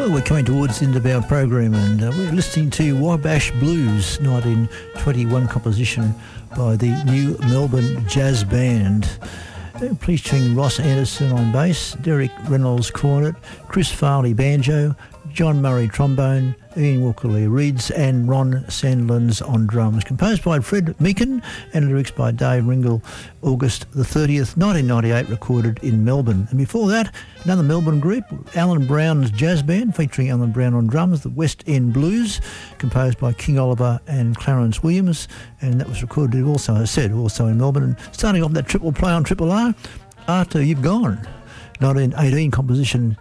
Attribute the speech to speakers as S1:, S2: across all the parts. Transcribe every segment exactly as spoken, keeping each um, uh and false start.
S1: Well, we're coming towards the end of our program, and uh, we're listening to Wabash Blues, nineteen twenty-one composition by the New Melbourne Jazz Band. Uh, featuring Ross Anderson on bass, Derek Reynolds cornet, Chris Farley banjo, John Murray trombone, Ian Walker-Lee reeds, and Ron Sandlands on drums. Composed by Fred Meakin and lyrics by Dave Ringle, August the thirtieth, nineteen ninety-eight, recorded in Melbourne. And before that, another Melbourne group, Alan Brown's Jazz Band, featuring Alan Brown on drums, the West End Blues, composed by King Oliver and Clarence Williams, and that was recorded also, as I said, also in Melbourne. And starting off that triple play on Triple R, After You've Gone, nineteen eighteen composition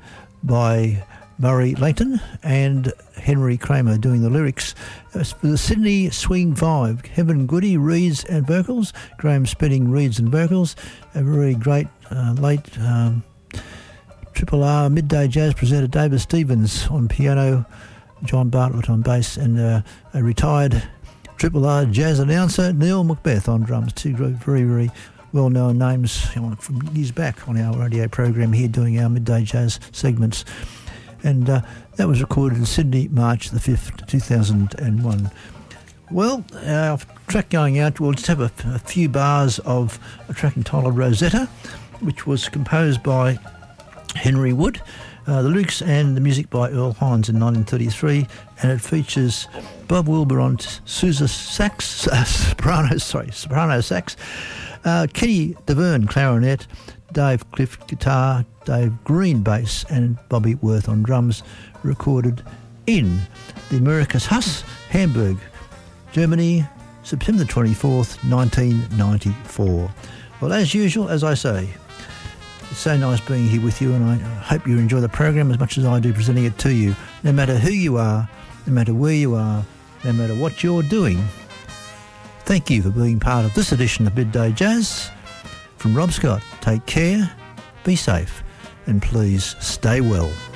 S1: by Murray Langton and Henry Kramer doing the lyrics. For the Sydney Swing Five, Kevin Goody reeds and vocals, Graham Spedding reeds and vocals. A very great uh, late um, Triple R midday jazz presenter David Stevens on piano, John Bartlett on bass, and uh, a retired Triple R jazz announcer Neil Macbeth on drums. Two very, very well-known names from years back on our radio program here doing our midday jazz segments. And uh, that was recorded in Sydney, March the fifth, two thousand one. Well, our track going out, we'll just have a, a few bars of a track entitled Rosetta, which was composed by Henry Wood. Uh, the lyrics and the music by Earl Hines in nineteen thirty-three, and it features Bob Wilbur on Sousa sax, uh, soprano, sorry, soprano sax, uh, Kenny DeVerne clarinet, Dave Cliff guitar, Dave Green bass, and Bobby Worth on drums, recorded in the America's Huss, Hamburg, Germany, September twenty-fourth, nineteen ninety-four. Well, as usual, as I say, it's so nice being here with you, and I hope you enjoy the program as much as I do presenting it to you. No matter who you are, no matter where you are, no matter what you're doing, thank you for being part of this edition of Midday Jazz. From Rob Scott, take care, be safe, and please stay well.